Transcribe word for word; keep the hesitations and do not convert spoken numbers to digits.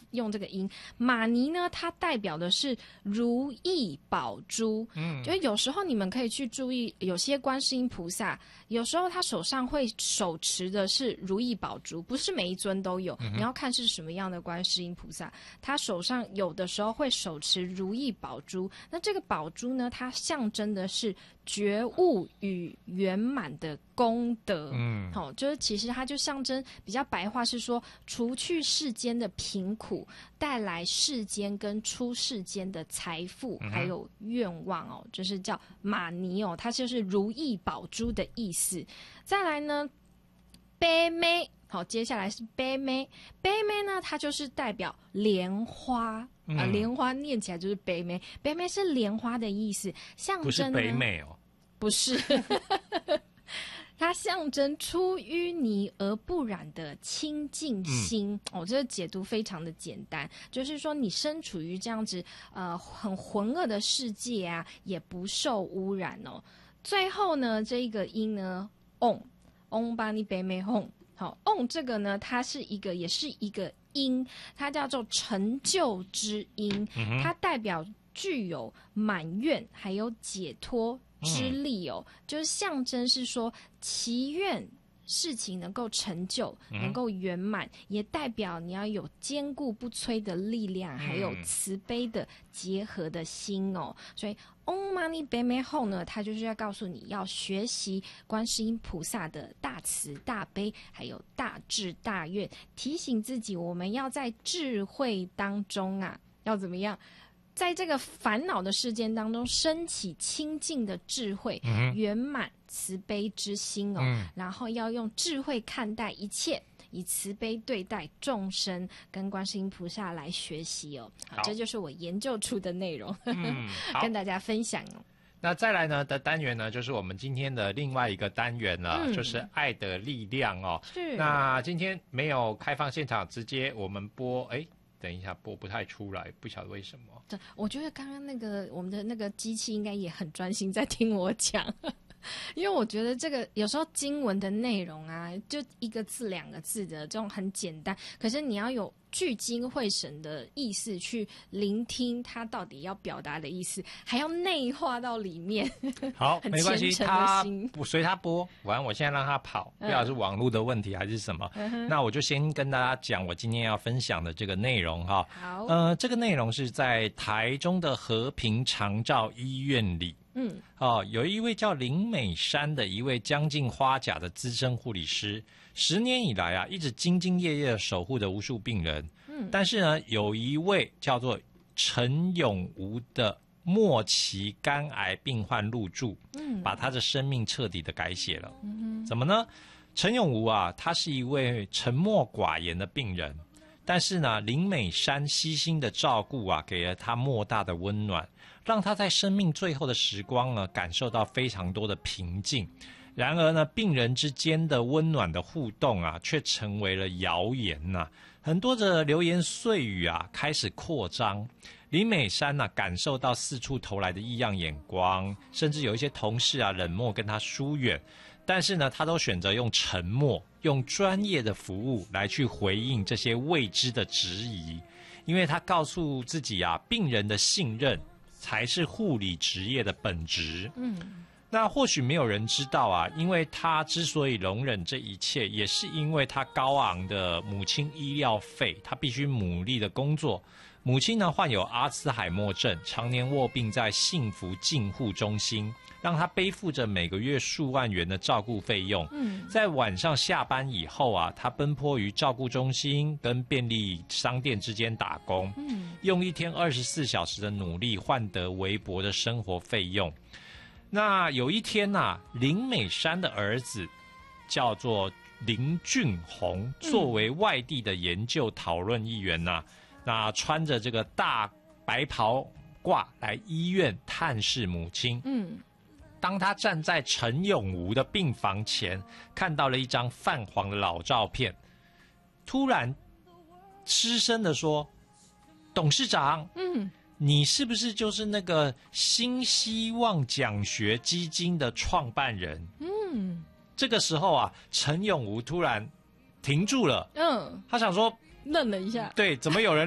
用这个音。玛尼呢，它代表的是如意宝珠。嗯，就有时候你们可以去注意，有些观世音菩萨，有时候他手上会手持的是如意宝珠，不是每一尊都有，嗯、你要看是什么样的观世音菩萨，他手上有的时候会手持如意宝珠。那这个宝珠呢，它象征的是觉悟与圆满的功德。嗯，好、哦，就是其实它就象征比较白话是说，除去世间的贫苦，带来世间跟出世间的财富，嗯、还有愿望哦，就是叫玛尼哦，它就是如意宝珠的意思。再来呢，杯妹。好，接下来是杯妹，杯妹呢，它就是代表莲花。啊、呃，莲花念起来就是北美，北美是莲花的意思，象征不是北美哦，不是，它象征出淤泥而不染的清净心。嗯、哦，这个解读非常的简单，就是说你身处于这样子呃很浑噩的世界啊，也不受污染哦。最后呢，这一个音呢 ，on on 把你北美 on。好 ，on 这个呢，它是一个，也是一个音，它叫做成就之音，嗯、它代表具有满愿还有解脱之力哦，嗯、就是象征是说祈愿事情能够成就，嗯、能够圆满，也代表你要有坚固不摧的力量，嗯、还有慈悲的结合的心哦，所以。Om Mani Padme Hum 呢，它就是要告诉你要学习观世音菩萨的大慈大悲，还有大智大愿，提醒自己我们要在智慧当中啊，要怎么样？在这个烦恼的世间当中，升起清净的智慧，嗯、圆满慈悲之心哦，嗯、然后要用智慧看待一切。以慈悲对待众生，跟观世音菩萨来学习哦。好，这就是我研究出的内容，嗯、跟大家分享哦。 那再来呢的单元呢，就是我们今天的另外一个单元了，嗯、就是爱的力量哦。是。那今天没有开放现场，直接我们播，哎，等一下播不太出来，不晓得为什么。 对，我觉得刚刚那个我们的那个机器应该也很专心在听我讲。因为我觉得这个有时候经文的内容啊，就一个字两个字的这种很简单，可是你要有聚精会神的意思去聆听他到底要表达的意思，还要内化到里面。 好，没关系，他不随他播，反正我现在让他跑，不知道是网络的问题还是什么。嗯、那我就先跟大家讲我今天要分享的这个内容哈。好，呃，这个内容是在台中的和平长照医院里。嗯，哦，有一位叫林美珊的一位将近花甲的资深护理师，十年以来啊，一直兢兢业业的守护着无数病人。嗯，但是呢，有一位叫做陈永吴的末期肝癌病患入住，嗯，把他的生命彻底的改写了。嗯，怎么呢？陈永吴啊，他是一位沉默寡言的病人，但是呢，林美珊悉心的照顾啊，给了他莫大的温暖。让他在生命最后的时光呢，感受到非常多的平静。然而呢，病人之间的温暖的互动啊，却成为了谣言呐、啊。很多的流言碎语啊，开始扩张。林美珊呐、啊，感受到四处投来的异样眼光，甚至有一些同事啊，冷漠跟他疏远。但是呢，他都选择用沉默、用专业的服务来去回应这些未知的质疑，因为他告诉自己啊，病人的信任才是护理职业的本质。嗯，那或许没有人知道啊，因为他之所以容忍这一切，也是因为他高昂的母亲医疗费，他必须努力的工作。母亲呢患有阿兹海默症，常年卧病在幸福进护中心，让他背负着每个月数万元的照顾费用。嗯，在晚上下班以后啊，他奔波于照顾中心跟便利商店之间打工，嗯，用一天二十四小时的努力换得微薄的生活费用。那有一天啊，林美珊的儿子叫做林俊宏，作为外地的研究讨论议员呐、啊。那穿着这个大白袍褂来医院探视母亲。嗯，当他站在陈永吴的病房前，看到了一张泛黄的老照片，突然失声的说：“董事长，嗯，你是不是就是那个新希望奖学基金的创办人？”嗯，这个时候啊，陈永吴突然停住了。嗯，他想说。 愣了一下， 对，怎么有人